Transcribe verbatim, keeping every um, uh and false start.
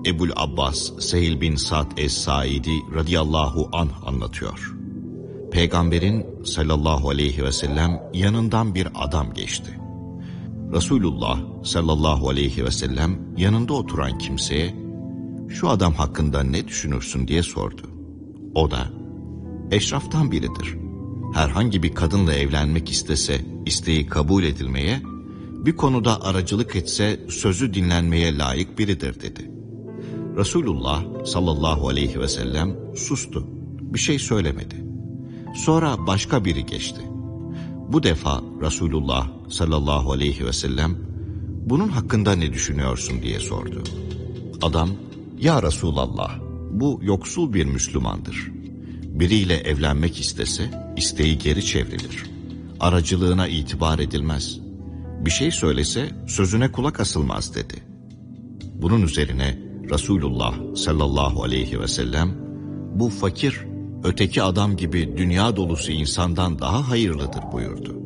Ebul Abbas Sehil bin Sa'd es-Saidi radıyallahu anh anlatıyor. Peygamberin sallallahu aleyhi ve sellem yanından bir adam geçti. Resulullah sallallahu aleyhi ve sellem yanında oturan kimseye "Şu adam hakkında ne düşünürsün?" diye sordu. O da "Eşraftan biridir. Herhangi bir kadınla evlenmek istese isteği kabul edilmeye, bir konuda aracılık etse sözü dinlenmeye layık biridir" dedi. Resulullah sallallahu aleyhi ve sellem sustu. Bir şey söylemedi. Sonra başka biri geçti. Bu defa Resulullah sallallahu aleyhi ve sellem "Bunun hakkında ne düşünüyorsun?" diye sordu. Adam "Ya Resulallah, bu yoksul bir Müslümandır. Biriyle evlenmek istese isteği geri çevrilir. Aracılığına itibar edilmez. Bir şey söylese sözüne kulak asılmaz" dedi. Bunun üzerine Resulullah sallallahu aleyhi ve sellem "Bu fakir, öteki adam gibi dünya dolusu insandan daha hayırlıdır" buyurdu.